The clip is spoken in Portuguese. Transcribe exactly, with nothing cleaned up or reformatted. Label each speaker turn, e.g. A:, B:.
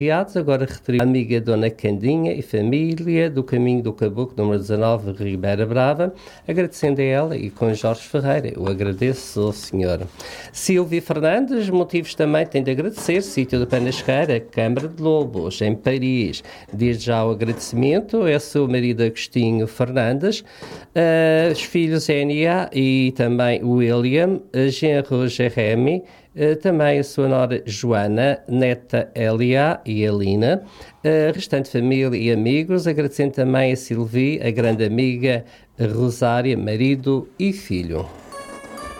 A: Agora retribuo a amiga Dona Candinha e família do Caminho do Caboclo, número dezanove, Ribeira Brava, agradecendo a ela e com Jorge Ferreira. Eu agradeço ao senhor. Silvia Fernandes, motivos também tem de agradecer, sítio da Panasqueira, Câmara de Lobos, em Paris. Desde já o agradecimento é seu marido Agostinho Fernandes, uh, os filhos N A e também William, genro Jeremy, Uh, também a sua nora Joana, neta Elia e Elina, a restante família e amigos, agradecendo também a Silvia, a grande amiga Rosária, marido e filho.